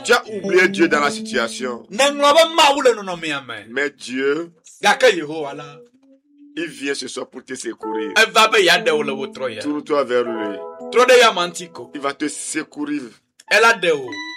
Tu as oublié Dieu dans la situation. Mais Dieu, il vient ce soir pour te secourir. Tourne-toi vers lui. Il va te secourir.